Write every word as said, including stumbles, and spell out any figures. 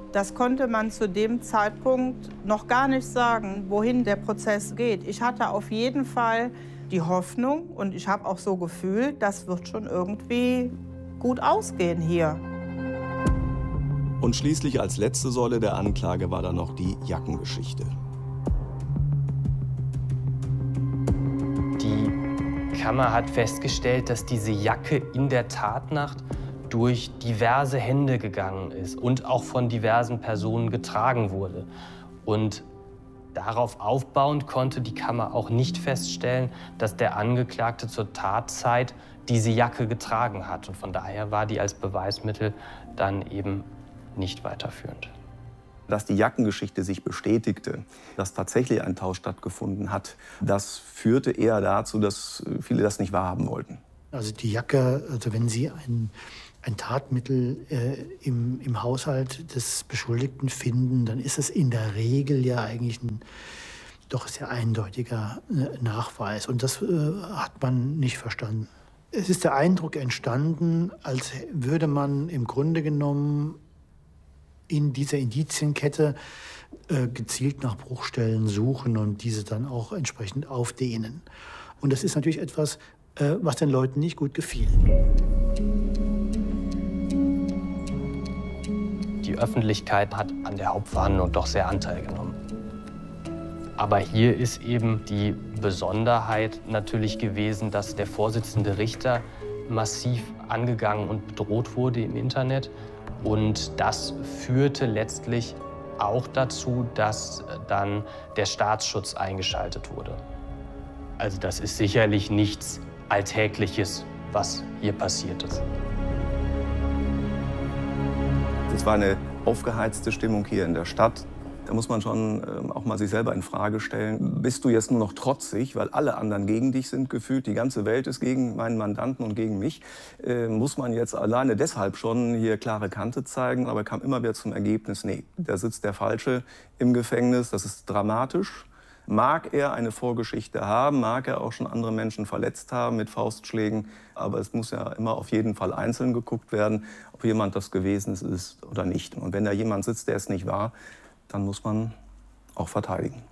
Das konnte man zu dem Zeitpunkt noch gar nicht sagen, wohin der Prozess geht. Ich hatte auf jeden Fall die Hoffnung und ich habe auch so gefühlt, das wird schon irgendwie gut ausgehen hier. Und schließlich als letzte Säule der Anklage war dann noch die Jackengeschichte. Die Kammer hat festgestellt, dass diese Jacke in der Tatnacht durch diverse Hände gegangen ist und auch von diversen Personen getragen wurde. Und darauf aufbauend konnte die Kammer auch nicht feststellen, dass der Angeklagte zur Tatzeit diese Jacke getragen hat. Und von daher war die als Beweismittel dann eben nicht weiterführend. Dass die Jackengeschichte sich bestätigte, dass tatsächlich ein Tausch stattgefunden hat, das führte eher dazu, dass viele das nicht wahrhaben wollten. Also die Jacke, also wenn Sie ein, ein Tatmittel äh, im, im Haushalt des Beschuldigten finden, dann ist es in der Regel ja eigentlich ein doch sehr eindeutiger äh, Nachweis. Und das äh, hat man nicht verstanden. Es ist der Eindruck entstanden, als würde man im Grunde genommen in dieser Indizienkette äh, gezielt nach Bruchstellen suchen und diese dann auch entsprechend aufdehnen. Und das ist natürlich etwas, äh, was den Leuten nicht gut gefiel. Die Öffentlichkeit hat an der Hauptverhandlung doch sehr Anteil genommen. Aber hier ist eben die Besonderheit natürlich gewesen, dass der Vorsitzende Richter massiv angegangen und bedroht wurde im Internet. Und das führte letztlich auch dazu, dass dann der Staatsschutz eingeschaltet wurde. Also das ist sicherlich nichts Alltägliches, was hier passiert ist. Es war eine aufgeheizte Stimmung hier in der Stadt. Da muss man schon äh, auch mal sich selber in Frage stellen. Bist du jetzt nur noch trotzig, weil alle anderen gegen dich sind gefühlt, die ganze Welt ist gegen meinen Mandanten und gegen mich? Äh, muss man jetzt alleine deshalb schon hier klare Kante zeigen? Aber kam immer wieder zum Ergebnis, nee, da sitzt der Falsche im Gefängnis, das ist dramatisch. Mag er eine Vorgeschichte haben, mag er auch schon andere Menschen verletzt haben mit Faustschlägen, aber es muss ja immer auf jeden Fall einzeln geguckt werden, ob jemand das gewesen ist oder nicht. Und wenn da jemand sitzt, der es nicht war, dann muss man auch verteidigen.